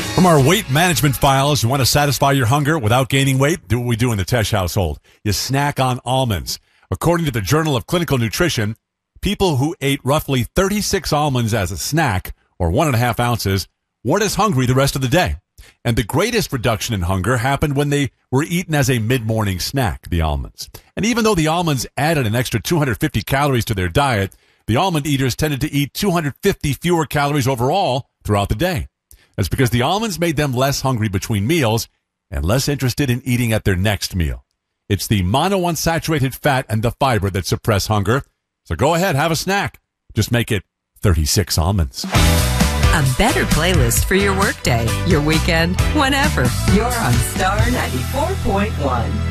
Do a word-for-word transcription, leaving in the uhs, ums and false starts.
From our weight management files, you want to satisfy your hunger without gaining weight? Do what we do in the Tesh household. You snack on almonds. According to the Journal of Clinical Nutrition, people who ate roughly thirty-six almonds as a snack, or one and a half ounces, weren't as hungry the rest of the day. And the greatest reduction in hunger happened when they were eaten as a mid-morning snack, the almonds. And even though the almonds added an extra two hundred fifty calories to their diet, the almond eaters tended to eat two hundred fifty fewer calories overall throughout the day. That's because the almonds made them less hungry between meals and less interested in eating at their next meal. It's the monounsaturated fat and the fiber that suppress hunger. So go ahead, have a snack. Just make it thirty-six almonds. A better playlist for your workday, your weekend, whenever. You're on Star ninety-four point one.